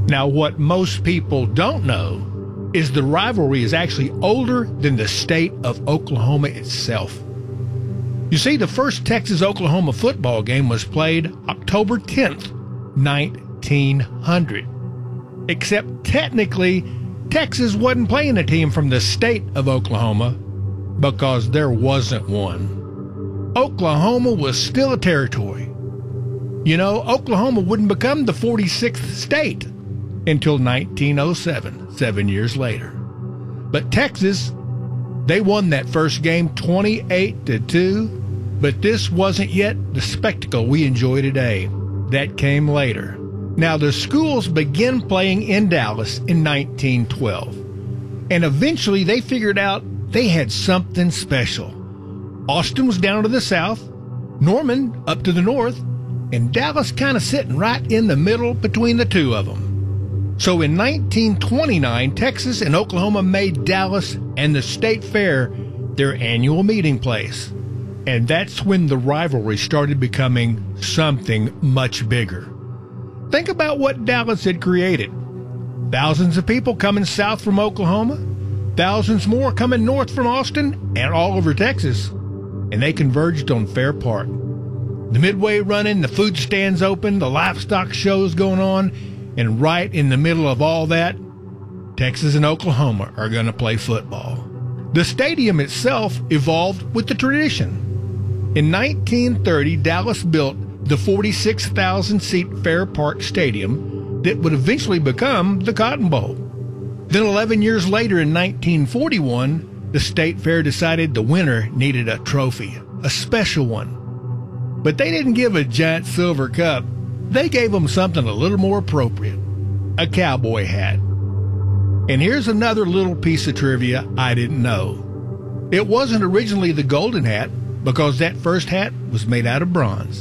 Now, what most people don't know is the rivalry is actually older than the state of Oklahoma itself. You see, the first Texas-Oklahoma football game was played October 10th, 1900. Except technically, Texas wasn't playing a team from the state of Oklahoma because there wasn't one. Oklahoma was still a territory. You know, Oklahoma wouldn't become the 46th state until 1907, 7 years later. But Texas, they won that first game 28-2, but this wasn't yet the spectacle we enjoy today. That came later. Now, the schools began playing in Dallas in 1912, and eventually they figured out they had something special. Austin was down to the south, Norman up to the north, and Dallas kind of sitting right in the middle between the two of them. So in 1929, Texas and Oklahoma made Dallas and the State Fair their annual meeting place. And that's when the rivalry started becoming something much bigger. Think about what Dallas had created. Thousands of people coming south from Oklahoma, thousands more coming north from Austin and all over Texas. And they converged on Fair Park. The midway running, the food stands open, the livestock shows going on, and right in the middle of all that, Texas and Oklahoma are going to play football. The stadium itself evolved with the tradition. In 1930, Dallas built the 46,000-seat Fair Park Stadium that would eventually become the Cotton Bowl. Then 11 years later, in 1941, the State Fair decided the winner needed a trophy, a special one. But they didn't give a giant silver cup. They gave them something a little more appropriate, a cowboy hat. And here's another little piece of trivia I didn't know. It wasn't originally the golden hat because that first hat was made out of bronze.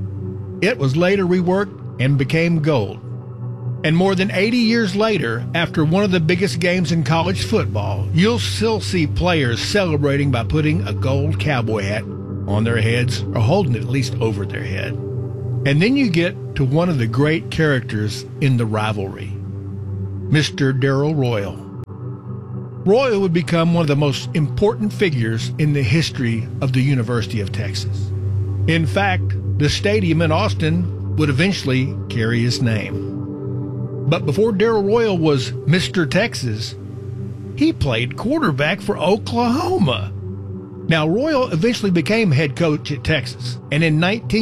It was later reworked and became gold. And more than 80 years later, after one of the biggest games in college football, you'll still see players celebrating by putting a gold cowboy hat on their heads or holding it at least over their head. And then you get to one of the great characters in the rivalry, Mr. Darrell Royal. Royal would become one of the most important figures in the history of the University of Texas. In fact, the stadium in Austin would eventually carry his name. But before Darrell Royal was Mr. Texas, he played quarterback for Oklahoma. Now, Royal eventually became head coach at Texas, and in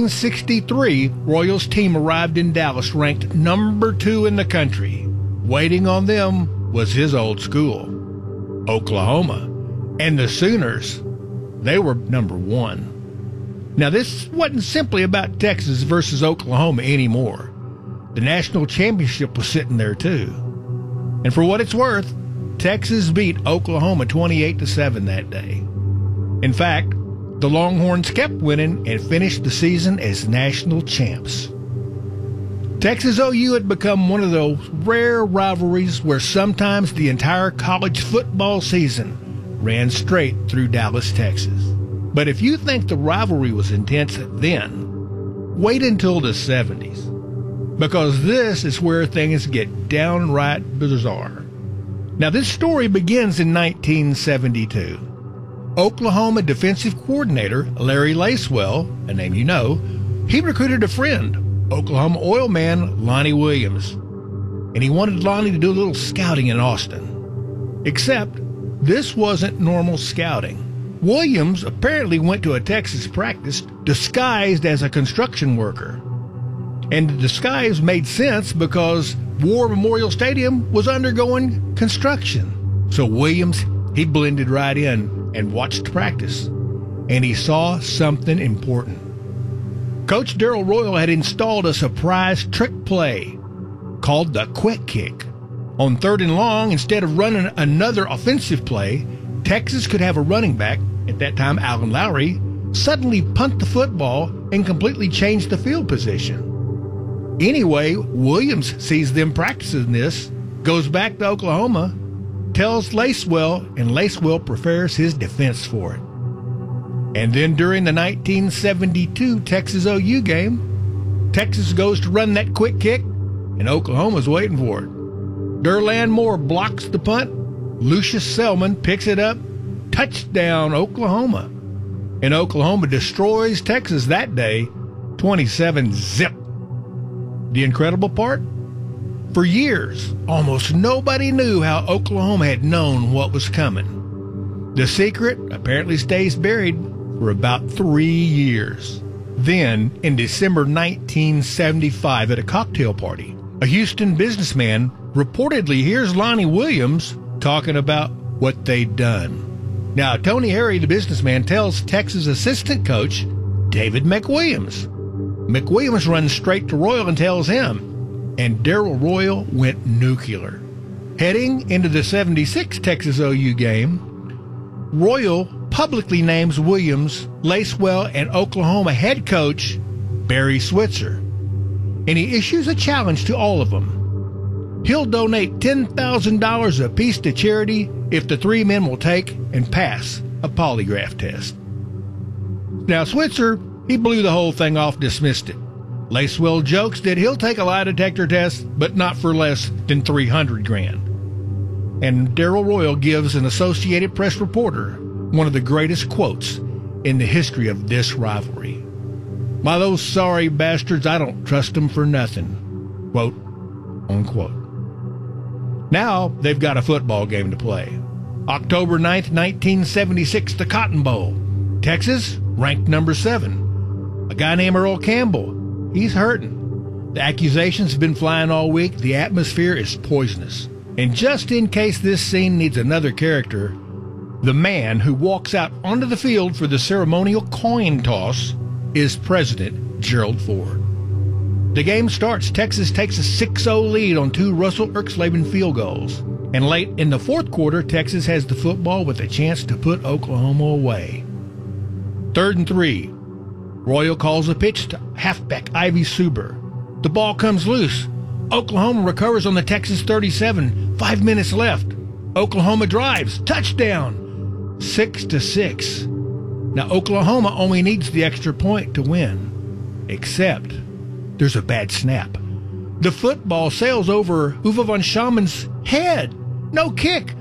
1963, Royal's team arrived in Dallas ranked number 2 in the country. Waiting on them was his old school, Oklahoma, and the Sooners, they were number 1. Now, this wasn't simply about Texas versus Oklahoma anymore. The national championship was sitting there too. And for what it's worth, Texas beat Oklahoma 28-7 that day. In fact, the Longhorns kept winning and finished the season as national champs. Texas OU had become one of those rare rivalries where sometimes the entire college football season ran straight through Dallas, Texas. But if you think the rivalry was intense then, wait until the 70s, because this is where things get downright bizarre. Now, this story begins in 1972. Oklahoma defensive coordinator Larry Lacewell, a name you know, he recruited a friend, Oklahoma oil man Lonnie Williams, and he wanted Lonnie to do a little scouting in Austin. Except this wasn't normal scouting. Williams apparently went to a Texas practice disguised as a construction worker. And the disguise made sense because War Memorial Stadium was undergoing construction. So Williams, he blended right in and watched practice, and he saw something important. Coach Darrell Royal had installed a surprise trick play called the quick kick. On 3rd and long, instead of running another offensive play, Texas could have a running back, at that time Alan Lowry, suddenly punt the football and completely change the field position. Anyway, Williams sees them practicing this, goes back to Oklahoma, tells Lacewell, and Lacewell prepares his defense for it. And then during the 1972 Texas OU game, Texas goes to run that quick kick, and Oklahoma's waiting for it. Derland Moore blocks the punt. Lucius Selman picks it up. Touchdown, Oklahoma. And Oklahoma destroys Texas that day, 27-zip. The incredible part? For years, almost nobody knew how Oklahoma had known what was coming. The secret apparently stays buried for about 3 years. Then, in December 1975, at a cocktail party, a Houston businessman reportedly hears Lonnie Williams talking about what they'd done. Now, Tony Harry, the businessman, tells Texas assistant coach David McWilliams. McWilliams runs straight to Royal and tells him, and Darrell Royal went nuclear. Heading into the 76 Texas OU game, Royal publicly names Williams, Lacewell, and Oklahoma head coach Barry Switzer, and he issues a challenge to all of them. He'll donate $10,000 apiece to charity if the three men will take and pass a polygraph test. Now, Switzer, he blew the whole thing off, dismissed it. Lacewell jokes that he'll take a lie detector test, but not for less than $300,000. And Darrell Royal gives an Associated Press reporter one of the greatest quotes in the history of this rivalry. "By those sorry bastards, I don't trust them for nothing." Quote, unquote. Now they've got a football game to play. October 9th, 1976, the Cotton Bowl. Texas, ranked number 7. A guy named Earl Campbell, he's hurting. The accusations have been flying all week. The atmosphere is poisonous. And just in case this scene needs another character, the man who walks out onto the field for the ceremonial coin toss is President Gerald Ford. The game starts. Texas takes a 6-0 lead on 2 Russell Erxleben field goals. And late in the fourth quarter, Texas has the football with a chance to put Oklahoma away. 3rd and 3. Royal calls a pitch to halfback Ivy Suber. The ball comes loose. Oklahoma recovers on the Texas 37. 5 minutes left. Oklahoma drives. Touchdown. 6-6. Now, Oklahoma only needs the extra point to win. Except there's a bad snap. The football sails over Uwe von Schauman's head. No kick.